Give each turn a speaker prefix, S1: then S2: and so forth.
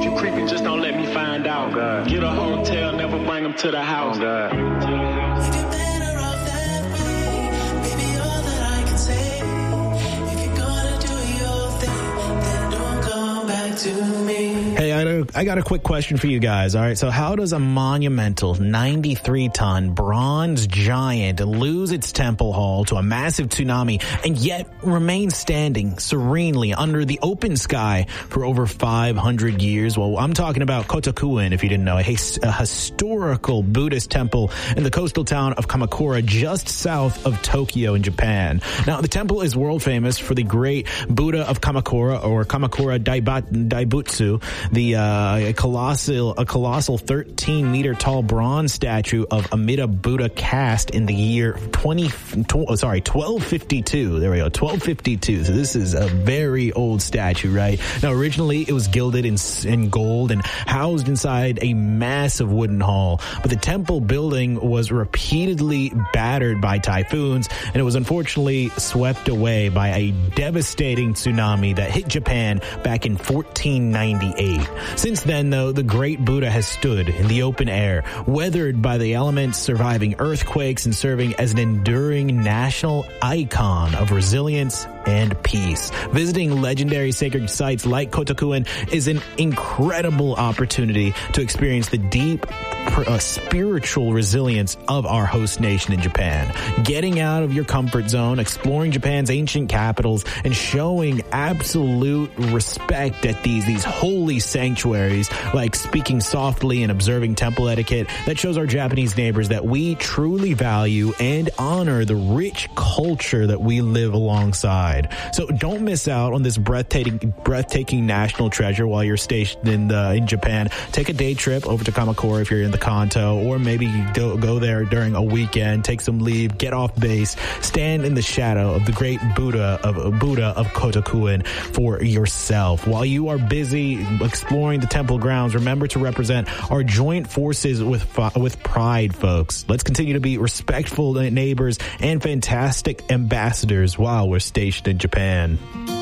S1: you creeping, just don't let me find out. God. Get a hotel, never bring them to the house. God.
S2: Hey, I got a quick question for you guys. All right, so how does a monumental 93-ton bronze giant lose its temple hall to a massive tsunami and yet remain standing serenely under the open sky for over 500 years? Well, I'm talking about Kotokuin, if you didn't know, a historical Buddhist temple in the coastal town of Kamakura, just south of Tokyo in Japan. Now, the temple is world famous for the great Buddha of Kamakura, or Kamakura Daibutsu, a colossal 13-meter tall bronze statue of Amida Buddha cast in the year 1252. There we go, 1252. So this is a very old statue, right? Now, originally it was gilded in gold and housed inside a massive wooden hall. But the temple building was repeatedly battered by typhoons, and it was unfortunately swept away by a devastating tsunami that hit Japan back in 1498. Since then, though, the great Buddha has stood in the open air, weathered by the elements, surviving earthquakes, and serving as an enduring national icon of resilience and peace. Visiting legendary sacred sites like Kotokuin is an incredible opportunity to experience the deep spiritual resilience of our host nation in Japan. Getting out of your comfort zone, exploring Japan's ancient capitals, and showing absolute respect at these holy sanctuaries, like speaking softly and observing temple etiquette, that shows our Japanese neighbors that we truly value and honor the rich culture that we live alongside. So don't miss out on this breathtaking national treasure while you're stationed in Japan. Take a day trip over to Kamakura if you're in the Kanto, or maybe go there during a weekend, take some leave, get off base, stand in the shadow of the great Buddha of Kotokuin for yourself. While you are busy exploring the temple grounds, remember to represent our joint forces with pride, folks. Let's continue to be respectful neighbors and fantastic ambassadors while we're stationed in Japan.